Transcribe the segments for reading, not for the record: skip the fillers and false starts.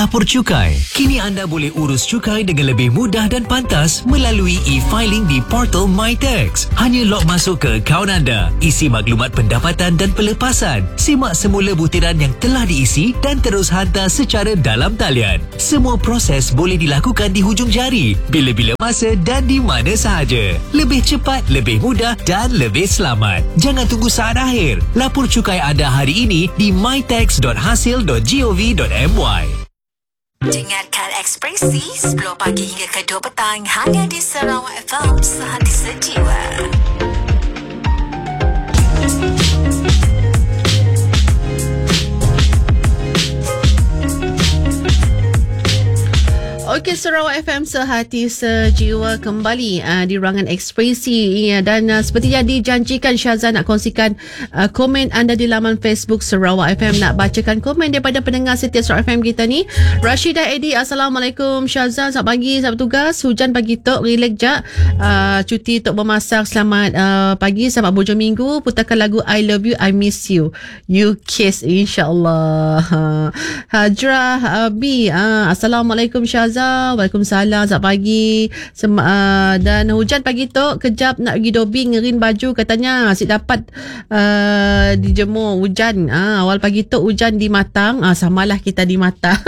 Lapor cukai. Kini anda boleh urus cukai dengan lebih mudah dan pantas melalui e-filing di portal MyTax. Hanya log masuk ke akaun anda, isi maklumat pendapatan dan pelepasan, simak semula butiran yang telah diisi dan terus hantar secara dalam talian. Semua proses boleh dilakukan di hujung jari, bila-bila masa dan di mana sahaja. Lebih cepat, lebih mudah dan lebih selamat. Jangan tunggu saat akhir. Lapor cukai anda hari ini di mytax.hasil.gov.my. Dengarkan Ekspresi 10 pagi hingga ke 2 petang hanya di Sarawak FM, sehati sejiwa. Okey, Sarawak FM sehati sejiwa kembali di ruangan Ekspresi dan seperti yang dijanjikan, Syazah nak kongsikan komen anda di laman Facebook Sarawak FM. Nak bacakan komen daripada pendengar setia Sarawak FM kita ni. Rashidah Edi, Assalamualaikum Syazah, selamat pagi, selamat tugas. Hujan pagi tok, relax jak, cuti tok bermasak. Selamat pagi, selamat bujur minggu. Putarkan lagu I Love You, I Miss You, You Kiss, insyaAllah. Hajrah B, Assalamualaikum Syazah. Waalaikumsalam, selamat pagi. Dan hujan pagi tu, kejap nak pergi dobi ngerin baju, katanya asyik dapat dijemur hujan. Awal pagi tu hujan di Matang, samalah kita di Matang.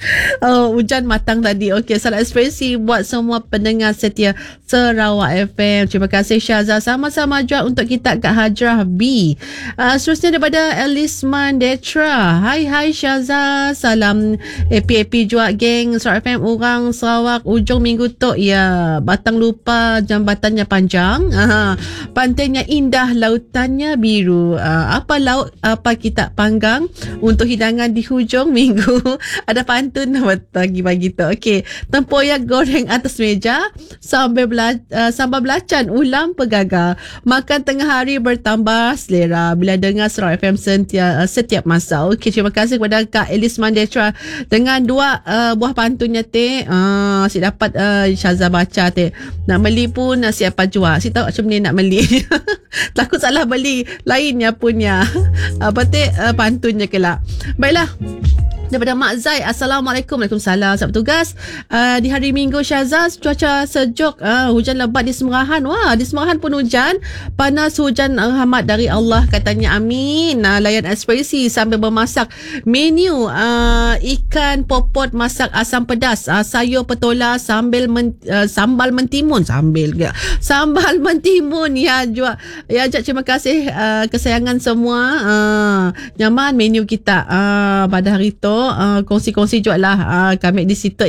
Hujan matang tadi. Okey, salam Ekspresi buat semua pendengar setia Sarawak FM. Terima kasih Syazah. Sama-sama juga untuk kita Kak Hajrah B. Seterusnya daripada Elisman Detra. Hai Syazah, salam happy juga geng Sarawak FM. Orang Sarawak ujung minggu tu ya, batang lupa jambatannya panjang, pantainya indah, lautannya biru. Apa laut apa kita panggang untuk hidangan di hujung minggu. Ada pantun pagi-pagi tu. Okey, tempoyak goreng atas meja, sambal belacan, ulam pegagar. Makan tengah hari bertambah selera bila dengar Sarawak FM setiap masa. Okey, terima kasih kepada Kak Elis Mandetra dengan dua buah pantunnya teh. Si dapat Syazah baca teh. Nak beli pun siapa jual. Si tahu macam ni nak beli. Takut salah beli lainnya punya. Apa teh pantunnya kelak. Baiklah. Daripada Mak Zai, Assalamualaikum. Waalaikumsalam, selamat tugas. Di hari Minggu Syazaz, cuaca sejuk, hujan lebat di Semerahan. Wah, di Semerahan pun hujan. Panas, hujan rahmat dari Allah, katanya amin. Layan Ekspresi sambil bermasak menu ikan popot masak asam pedas, sayur petola sambal mentimun. Sambal mentimun. Ya, Jad, terima kasih kesayangan semua. Nyaman menu kita pada hari tu. Kongsi-kongsi juga lah kami di situ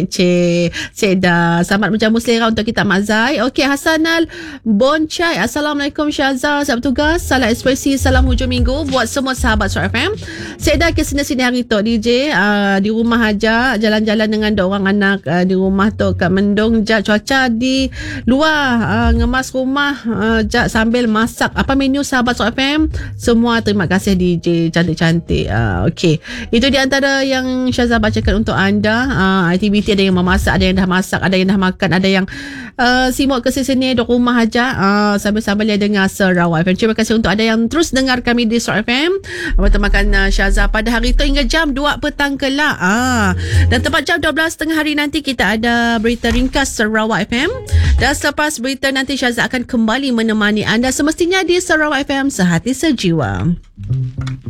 Seda. Selamat menjamu selera untuk kita Mak Zai. Okey, Hasanal Boncai, Assalamualaikum Syazah, selamat tugas. Salam Ekspresi, salam hujung minggu buat semua sahabat Sarawak FM. Seda ke sini-sini hari tu DJ di rumah aja, jalan-jalan dengan orang anak di rumah tu kat mendung je, cuaca di luar ngemas rumah je sambil masak. Apa menu sahabat Sarawak FM semua, terima kasih DJ cantik-cantik. Okey, itu di antara yang Syazah bacakan untuk anda. Aktiviti ada yang memasak, ada yang dah masak, ada yang dah makan, ada yang simuk ke sini duduk rumah aja sambil-sambil dia dengar Sarawak FM. Terima kasih untuk ada yang terus dengar kami di Sarawak FM bertemakan Syazah pada hari itu hingga jam 2 petang kelak. Dan tepat jam 12 tengah hari nanti kita ada berita ringkas Sarawak FM, dan selepas berita nanti Syazah akan kembali menemani anda semestinya di Sarawak FM sehati sejiwa.